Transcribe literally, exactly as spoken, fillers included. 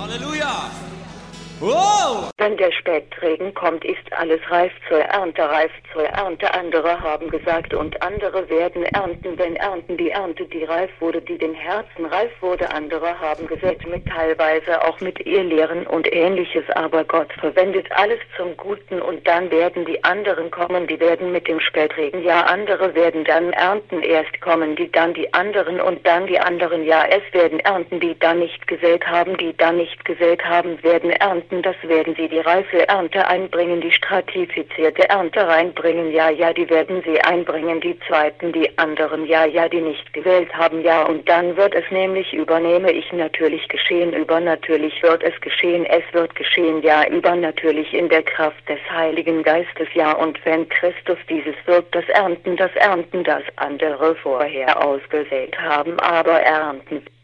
Halleluja! Wow! Wenn der Spätregen kommt, ist alles reif zur Ernte, reif zur Ernte. Andere haben gesagt, und andere werden ernten, wenn ernten die Ernte, die reif wurde, die dem Herzen reif wurde. Andere haben gesät mit teilweise auch mit Irrlehren und Ähnliches, aber Gott verwendet alles zum Guten, und dann werden die anderen kommen, die werden mit dem Spätregen, ja, andere werden dann ernten, erst kommen die, dann die anderen und dann die anderen, ja, es werden ernten, die dann nicht gesät haben, die dann nicht gesät haben, werden ernten. Das werden sie die reife Ernte einbringen, die stratifizierte Ernte reinbringen, ja, ja, die werden sie einbringen, die zweiten, die anderen, ja, ja, die nicht gewählt haben, ja, und dann wird es nämlich, übernehme ich natürlich geschehen, übernatürlich wird es geschehen, es wird geschehen, ja, übernatürlich in der Kraft des Heiligen Geistes, ja, und wenn Christus dieses wirkt, das Ernten, das Ernten, das andere vorher ausgesät haben, aber ernten.